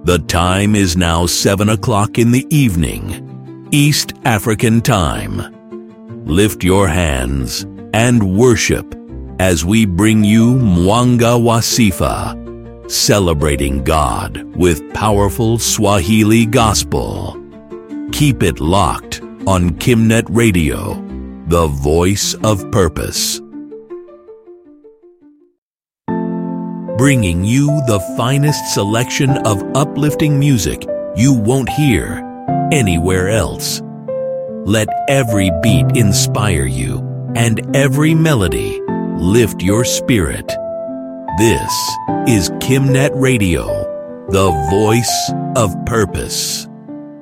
The time is now 7 o'clock in the evening, East African time. Lift your hands and worship as we bring you Mwanga Wasifa, celebrating God with powerful Swahili gospel. Keep it locked on Kimnet Radio, the voice of purpose. Bringing you the finest selection of uplifting music you won't hear anywhere else. Let every beat inspire you and every melody lift your spirit. This is Kimnet Radio, the voice of purpose.